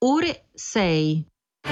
ore 6.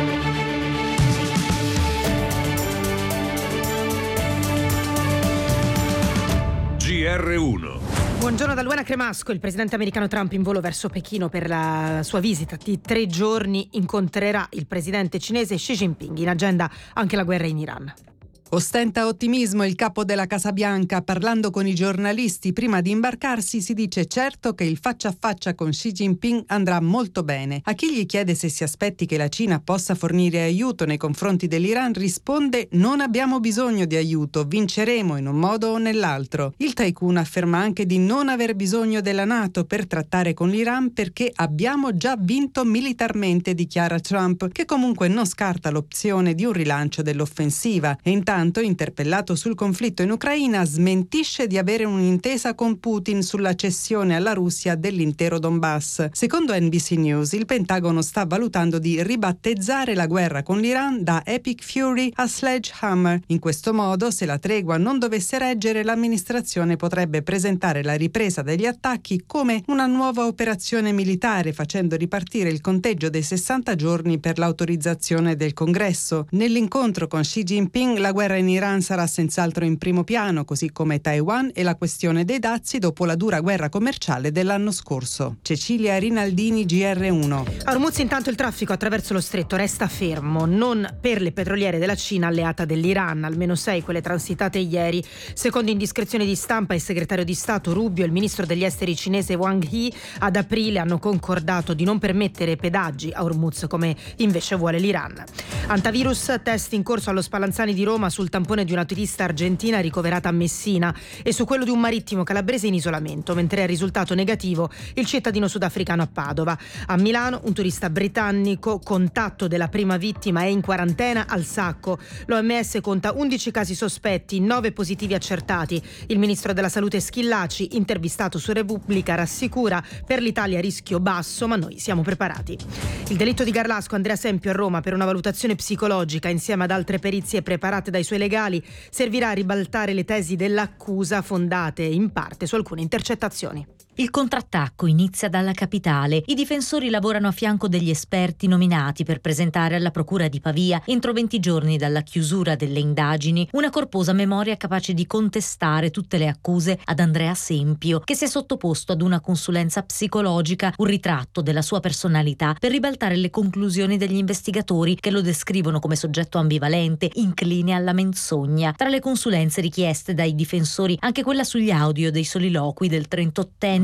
GR1. Buongiorno da Luana Cremasco. Il presidente americano Trump in volo verso Pechino per la sua visita di 3 giorni incontrerà il presidente cinese Xi Jinping. In agenda anche la guerra in Iran. Ostenta ottimismo il capo della Casa Bianca. Parlando con i giornalisti prima di imbarcarsi, si dice certo che il faccia a faccia con Xi Jinping andrà molto bene. A chi gli chiede se si aspetti che la Cina possa fornire aiuto nei confronti dell'Iran, risponde: non abbiamo bisogno di aiuto, vinceremo in un modo o nell'altro. Il tycoon afferma anche di non aver bisogno della NATO per trattare con l'Iran perché abbiamo già vinto militarmente, dichiara Trump, che comunque non scarta l'opzione di un rilancio dell'offensiva. E intanto, interpellato sul conflitto in Ucraina, smentisce di avere un'intesa con Putin sulla cessione alla Russia dell'intero Donbass. Secondo NBC News, il Pentagono sta valutando di ribattezzare la guerra con l'Iran da Epic Fury a Sledgehammer. In questo modo, se la tregua non dovesse reggere, l'amministrazione potrebbe presentare la ripresa degli attacchi come una nuova operazione militare, facendo ripartire il conteggio dei 60 giorni per l'autorizzazione del Congresso. Nell'incontro con Xi Jinping, la guerra in Iran sarà senz'altro in primo piano, così come Taiwan e la questione dei dazi dopo la dura guerra commerciale dell'anno scorso. Cecilia Rinaldini, GR1. A Hormuz intanto il traffico attraverso lo stretto resta fermo, non per le petroliere della Cina alleata dell'Iran, almeno 6 quelle transitate ieri. Secondo indiscrezioni di stampa, il segretario di Stato Rubio e il ministro degli esteri cinese Wang Yi ad aprile hanno concordato di non permettere pedaggi a Hormuz come invece vuole l'Iran. Antivirus, test in corso allo Spallanzani di Roma sul tampone di una turista argentina ricoverata a Messina e su quello di un marittimo calabrese in isolamento, mentre è risultato negativo il cittadino sudafricano a Padova. A Milano un turista britannico, contatto della prima vittima, è in quarantena al Sacco. L'OMS conta 11 casi sospetti, 9 positivi accertati. Il ministro della Salute Schillaci, intervistato su Repubblica, rassicura: per l'Italia rischio basso, ma noi siamo preparati. Il delitto di Garlasco, Andrea Sempio a Roma per una valutazione psicologica insieme ad altre perizie preparate dai suoi legali, servirà a ribaltare le tesi dell'accusa fondate in parte su alcune intercettazioni. Il contrattacco inizia dalla capitale. I difensori lavorano a fianco degli esperti nominati per presentare alla procura di Pavia, entro 20 giorni dalla chiusura delle indagini, una corposa memoria capace di contestare tutte le accuse ad Andrea Sempio, che si è sottoposto ad una consulenza psicologica, un ritratto della sua personalità per ribaltare le conclusioni degli investigatori, che lo descrivono come soggetto ambivalente, incline alla menzogna. Tra le consulenze richieste dai difensori anche quella sugli audio dei soliloqui del 38enne.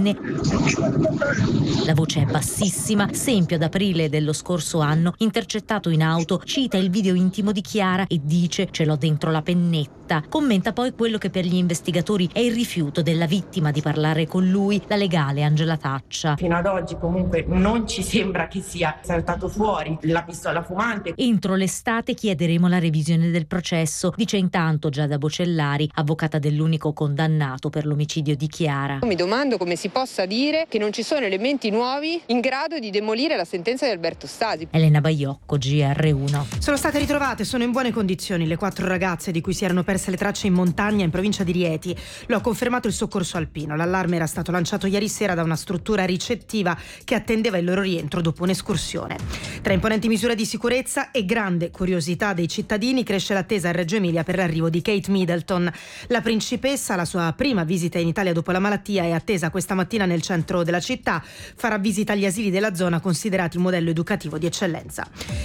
La voce è bassissima. Sempio, ad aprile dello scorso anno, intercettato in auto, cita il video intimo di Chiara e dice: "Ce l'ho dentro la pennetta". Commenta poi quello che per gli investigatori è il rifiuto della vittima di parlare con lui, la legale Angela Taccia. Fino ad oggi comunque non ci sembra che sia saltato fuori la pistola fumante. Entro l'estate chiederemo la revisione del processo, dice intanto Giada Bocellari, avvocata dell'unico condannato per l'omicidio di Chiara. Mi domando come si possa dire che non ci sono elementi nuovi in grado di demolire la sentenza di Alberto Stasi. Elena Baiocco, GR1. Sono state ritrovate, sono in buone condizioni le 4 ragazze di cui si erano perse le tracce in montagna in provincia di Rieti. Lo ha confermato il soccorso alpino. L'allarme era stato lanciato ieri sera da una struttura ricettiva che attendeva il loro rientro dopo un'escursione. Tra imponenti misure di sicurezza e grande curiosità dei cittadini, cresce l'attesa a Reggio Emilia per l'arrivo di Kate Middleton. La principessa, la sua prima visita in Italia dopo la malattia, è attesa questa mattina nel centro della città. Farà visita agli asili della zona considerati un modello educativo di eccellenza.